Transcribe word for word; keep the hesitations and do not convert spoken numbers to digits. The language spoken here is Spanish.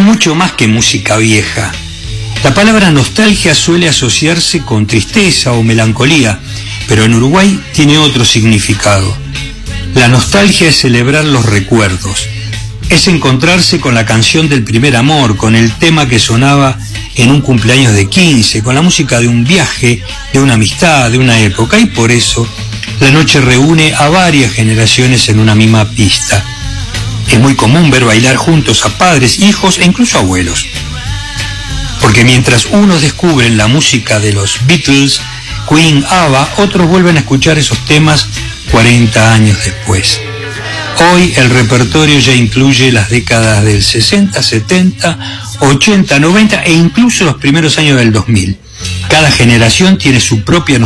mucho más que música vieja. La palabra nostalgia suele asociarse con tristeza o melancolía, pero en Uruguay tiene otro significado. La nostalgia es celebrar los recuerdos, es encontrarse con la canción del primer amor, con el tema que sonaba en un cumpleaños de quince, con la música de un viaje, de una amistad, de una época, y por eso la noche reúne a varias generaciones en una misma pista. Es muy común ver bailar juntos a padres, hijos e incluso abuelos. Porque mientras unos descubren la música de los Beatles, Queen, ABBA, otros vuelven a escuchar esos temas cuarenta años después. Hoy el repertorio ya incluye las décadas del sesenta, setenta, ochenta, noventa e incluso los primeros años del dos mil. Cada generación tiene su propia